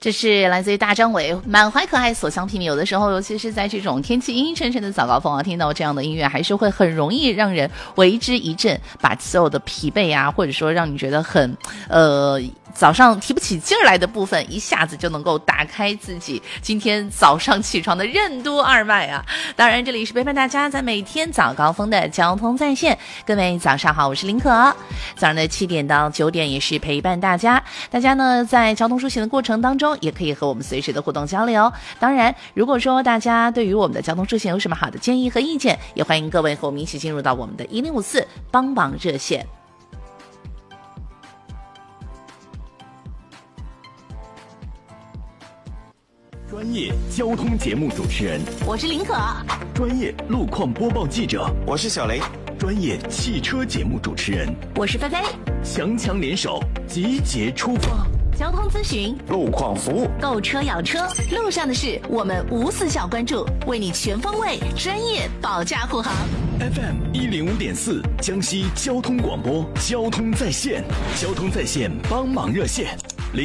这是来自于大张伟满怀可爱所向披靡，有的时候尤其是在这种天气阴阴沉沉的早高峰啊，听到这样的音乐还是会很容易让人为之一振，把所有的疲惫啊，或者说让你觉得很早上提不起劲儿来的部分，一下子就能够打开自己今天早上起床的任督二脉啊。当然这里是陪伴大家在每天早高峰的交通在线，各位早上好，我是林可。早上的7点到9点也是陪伴大家呢在交通出行的过程当中也可以和我们随时的互动交流。当然如果说大家对于我们的交通出行有什么好的建议和意见，也欢迎各位和我们一起进入到我们的1054帮忙热线。 专业交通节目主持人， 我是林可； 专业路况播报记者， 我是小雷； 专业汽车节目主持人， 我是菲菲。 强联手，集结出发。 交通咨询、 路况服务、 购车养车，路上的事我们无死角关注，为你全方位专业保驾护航。 FM 105.4江西交通广播，交通在线，交通在线帮忙热线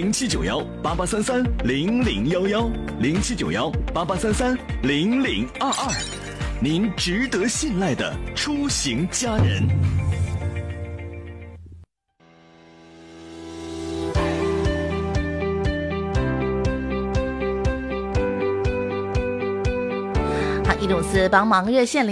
079188330011，079188330022，您值得信赖的出行家人。 154帮忙热线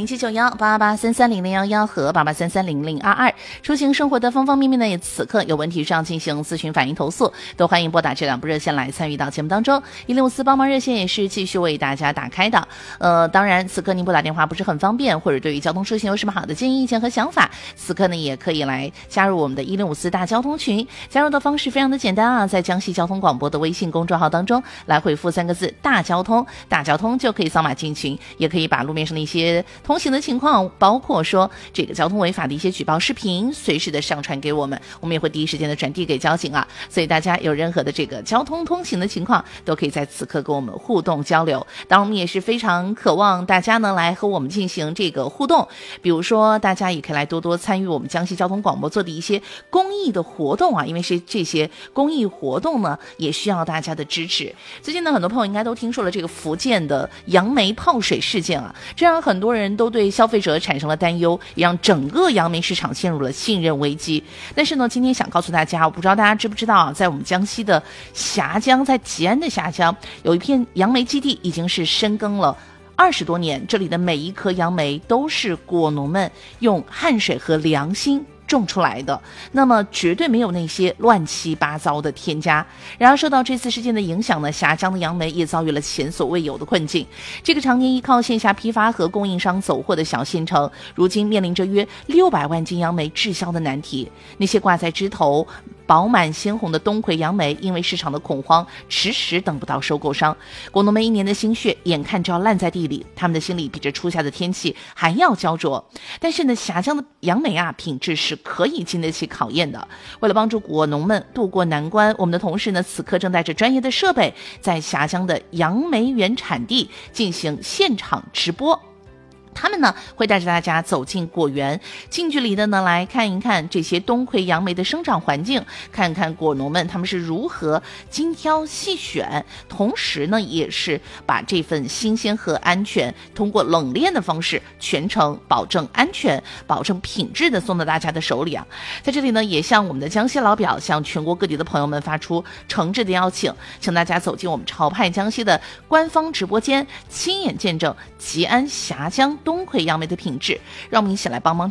079188330011和88330022，出行生活的方方面面呢，此刻有问题上进行咨询反映投诉，都欢迎拨打这两部热线来参与到节目当中。154帮忙热线也是继续为大家打开的。当然此刻您拨打电话不是很方便，或者对于交通出行有什么好的建议、意见和想法，此刻呢也可以来加入我们的10554大交通群。加入的方式非常的简单啊，在江西交通广播的微信公众号当中来回复3个字大交通，大交通就可以扫码进群，也可以把路面上的一些通行的情况，包括说这个交通违法的一些举报视频，随时的上传给我们，我们也会第一时间的转递给交警啊。所以大家有任何的这个交通通行的情况，都可以在此刻跟我们互动交流。当然我们也是非常渴望大家呢来和我们进行这个互动，比如说大家也可以来多多参与我们江西交通广播做的一些公益的活动啊，因为是这些公益活动呢也需要大家的支持。最近呢很多朋友应该都听说了这个福建的杨梅泡水事件啊，这让很多人都对消费者产生了担忧，也让整个杨梅市场陷入了信任危机。但是呢今天想告诉大家，我不知道大家知不知道啊，在我们江西的峡江，在吉安的峡江有一片杨梅基地，已经是深耕了20多年，这里的每一颗杨梅都是果农们用汗水和良心种出来的，那么绝对没有那些乱七八糟的添加。然而受到这次事件的影响呢，峡江的杨梅也遭遇了前所未有的困境。这个常年依靠线下批发和供应商走货的小县城，如今面临着约600万斤杨梅滞销的难题。那些挂在枝头饱满鲜红的冬葵杨梅，因为市场的恐慌，迟迟等不到收购商。果农们1年的心血眼看就要烂在地里，他们的心里比这初夏的天气还要焦灼。但是呢，峡江的杨梅啊，品质是可以经得起考验的。为了帮助果农们渡过难关，我们的同事呢此刻正带着专业的设备，在峡江的杨梅原产地进行现场直播。他们呢会带着大家走进果园，近距离的呢来看一看这些冬葵杨梅的生长环境，看看果农们他们是如何精挑细选，同时呢也是把这份新鲜和安全通过冷链的方式全程保证安全、保证品质的送到大家的手里啊。在这里呢也向我们的江西老表，向全国各地的朋友们发出诚挚的邀请，请大家走进我们潮派江西的官方直播间，亲眼见证吉安峡江冬葵杨梅的品质，让我们一起来帮忙